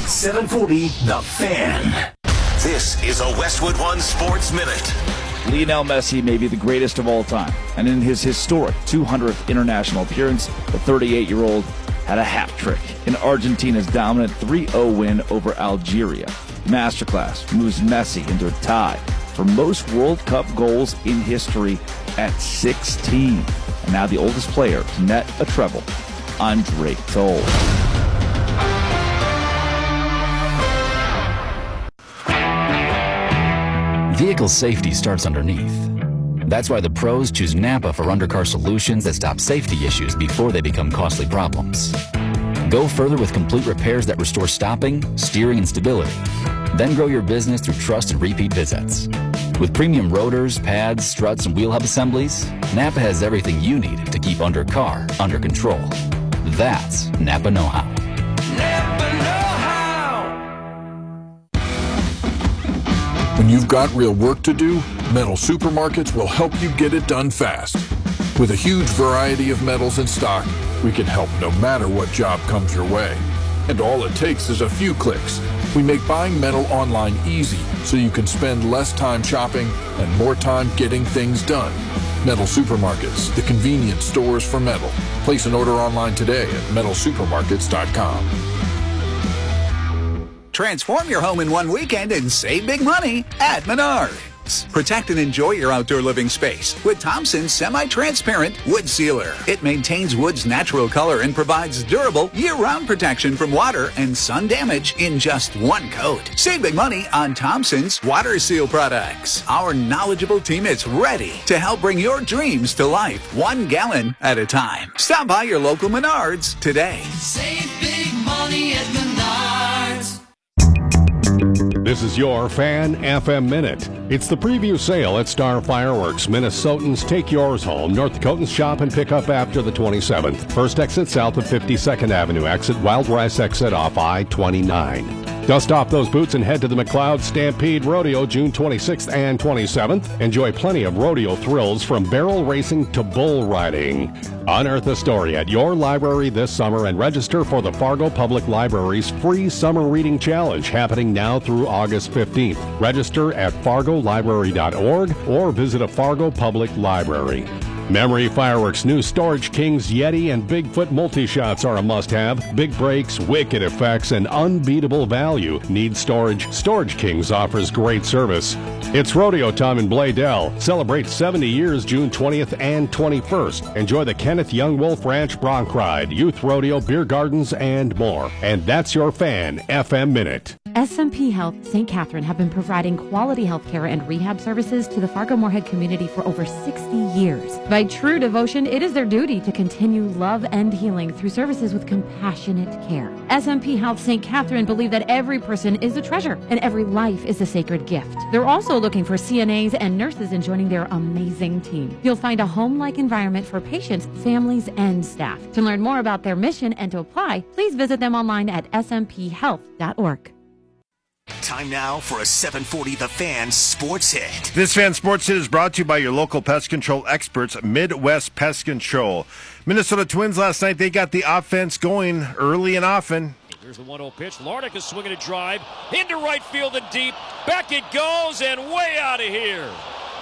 740 The Fan. This is a Westwood One Sports Minute. Lionel Messi may be the greatest of all time, and in his historic 200th international appearance, the 38-year-old had a hat trick in Argentina's dominant 3-0 win over Algeria. Masterclass moves Messi into a tie for most World Cup goals in history at 16. And now the oldest player to net a treble, Andre Toll. Vehicle safety starts underneath. That's why the pros choose Napa for undercar solutions that stop safety issues before they become costly problems. Go further with complete repairs that restore stopping, steering, and stability. Then grow your business through trust and repeat visits. With premium rotors, pads, struts, and wheel hub assemblies, Napa has everything you need to keep undercar under control. That's Napa know-how. Napa know-how. When you've got real work to do, Metal Supermarkets will help you get it done fast. With a huge variety of metals in stock, we can help no matter what job comes your way. And all it takes is a few clicks. We make buying metal online easy so you can spend less time shopping and more time getting things done. Metal Supermarkets, the convenience stores for metal. Place an order online today at metalsupermarkets.com. Transform your home in one weekend and save big money at Menards. Protect and enjoy your outdoor living space with Thompson's semi-transparent wood sealer. It maintains wood's natural color and provides durable year-round protection from water and sun damage in just one coat. Save big money on Thompson's water seal products. Our knowledgeable team is ready to help bring your dreams to life 1 gallon at a time. Stop by your local Menards today. Save big money at Menards. This is your Fan FM Minute. It's the preview sale at Star Fireworks. Minnesotans, take yours home. North Dakotans, shop and pick up after the 27th. First exit south of 52nd Avenue. Exit Wild Rice exit off I-29. Dust off those boots and head to the McLeod Stampede Rodeo June 26th and 27th. Enjoy plenty of rodeo thrills from barrel racing to bull riding. Unearth a story at your library this summer and register for the Fargo Public Library's free Summer Reading Challenge happening now through August 15th. Register at fargolibrary.org or visit a Fargo Public Library. Memory Fireworks' new Storage Kings Yeti and Bigfoot multi-shots are a must-have. Big breaks, wicked effects, and unbeatable value. Need storage? Storage Kings offers great service. It's rodeo time in Bladel. Celebrate 70 years June 20th and 21st. Enjoy the Kenneth Young Wolf Ranch Bronc Ride, Youth Rodeo, Beer Gardens, and more. And that's your Fan FM Minute. SMP Health St. Catherine have been providing quality health care and rehab services to the Fargo-Moorhead community for over 60 years. By true devotion, it is their duty to continue love and healing through services with compassionate care. SMP Health St. Catherine believe that every person is a treasure and every life is a sacred gift. They're also looking for CNAs and nurses in joining their amazing team. You'll find a home-like environment for patients, families, and staff. To learn more about their mission and to apply, please visit them online at smphealth.org. Time now for a 740 The Fan Sports Hit. This Fan Sports Hit is brought to you by your local pest control experts, Midwest Pest Control. Minnesota Twins last night, they got the offense going early and often. Here's the 1-0 pitch. Larnach is swinging a drive into right field and deep. Back it goes and way out of here.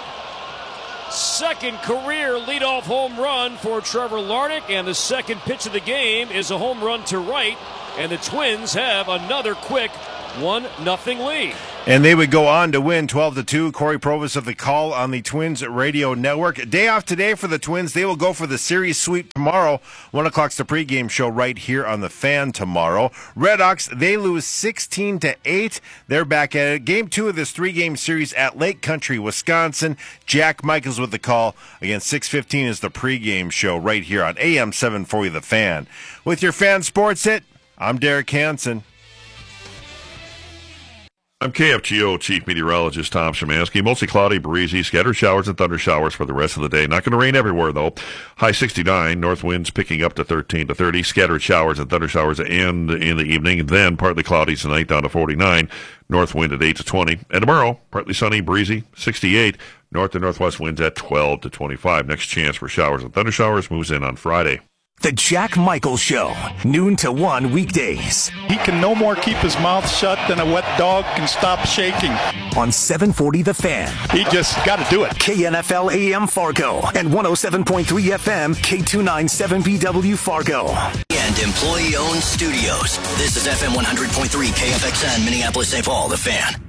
Second career leadoff home run for Trevor Larnach, and the second pitch of the game is a home run to right, and the Twins have another quick 1-0 lead. And they would go on to win 12-2. Corey Provis of the Call on the Twins Radio Network. Day off today for the Twins. They will go for the series sweep tomorrow. 1 o'clock's the pregame show right here on the Fan tomorrow. Redhawks, they lose 16-8. They're back at it. Game 2 of this 3-game series at Lake Country, Wisconsin. Jack Michaels with the Call. Again, 6:15 is the pregame show right here on AM 740 The Fan. With your Fan Sports Hit, I'm Derek Hansen. I'm KFGO Chief Meteorologist Tom Szymanski. Mostly cloudy, breezy, scattered showers and thunder showers for the rest of the day. Not going to rain everywhere, though. High 69, north winds picking up to 13 to 30. Scattered showers and thunder showers end in the evening. Then partly cloudy tonight down to 49. North wind at 8 to 20. And tomorrow, partly sunny, breezy, 68. North to northwest winds at 12 to 25. Next chance for showers and thunder showers moves in on Friday. The Jack Michaels Show, noon to 1 weekdays. He can no more keep his mouth shut than a wet dog can stop shaking. On 740 The Fan. He just got to do it. KNFL AM Fargo and 107.3 FM K297BW Fargo. And employee-owned studios. This is FM 100.3 KFXN, Minneapolis, St. Paul, The Fan.